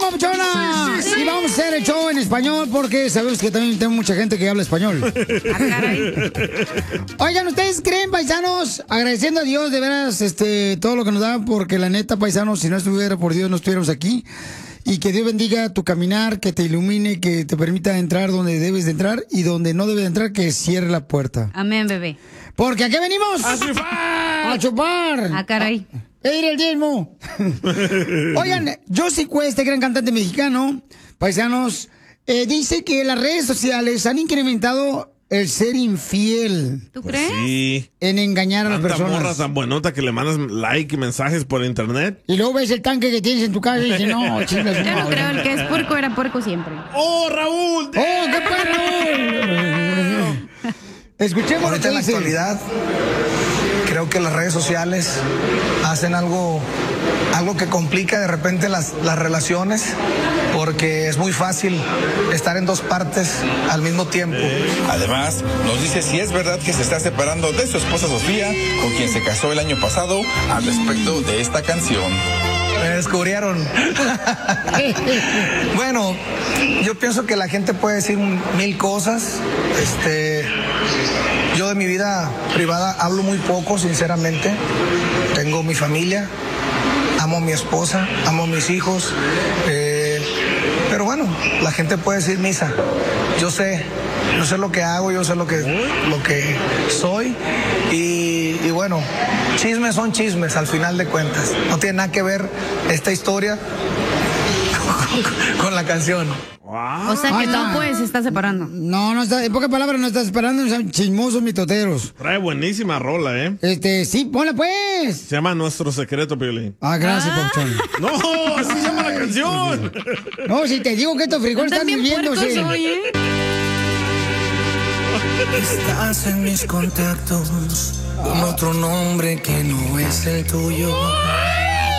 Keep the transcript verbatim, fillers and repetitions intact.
papuchona! Sí, sí, sí. Y vamos a hacer el show en español porque sabemos que también tenemos mucha gente que habla español. Ah, caray. Oigan, ¿ustedes creen, paisanos, agradeciendo a Dios de veras este, todo lo que nos da? Porque la neta, paisanos, si no estuviera por Dios, no estuviéramos aquí. Y que Dios bendiga tu caminar, que te ilumine, que te permita entrar donde debes de entrar y donde no debes de entrar, que cierre la puerta. Amén, bebé. Porque ¿a qué venimos? ¡A chupar! ¡A chupar! Ah, caray. ¡Ir el diezmo! Oigan, Josy Cuesta, gran cantante mexicano, paisanos, eh, dice que las redes sociales han incrementado el ser infiel. ¿Tú Pues crees? sí. En engañar a las Tanta personas. morra tan buenota que le mandas like y mensajes por internet. Y luego ves el tanque que tienes en tu casa y dices, no, chingas. Yo no creo, el que es puerco era puerco siempre. ¡Oh, Raúl! ¡Oh, qué fue, Raúl! Escuchemos Ahorita lo en que la dice. actualidad creo que las redes sociales hacen algo, algo que complica de repente las, las relaciones porque es muy fácil estar en dos partes al mismo tiempo. Además, nos dice si es verdad que se está separando de su esposa Sofía, con quien se casó el año pasado, al respecto de esta canción. Me descubrieron. Bueno, yo pienso que la gente puede decir mil cosas. Este, yo de mi vida privada hablo muy poco, sinceramente. Tengo mi familia, amo a mi esposa, amo a mis hijos. Eh, pero bueno, la gente puede decir misa. Yo sé, yo sé lo que hago, yo sé lo que, lo que soy. Y, y bueno, chismes son chismes al final de cuentas. No tiene nada que ver esta historia con, con la canción. Wow. O sea que Ay, no, no. pues, se está separando. No, no está, en pocas palabras, no estás esperando, son chismosos mitoteros. Trae buenísima rola, ¿eh? Este, sí, ponla pues. Se llama Nuestro Secreto, Piolín. Ah, gracias, Ah. papuchón. ¡No! ¡Así se llama la canción! No, si te digo que estos frijoles están También puercos hirviéndose. hoy, ¿eh? Estás en mis contactos con otro nombre que no es el tuyo.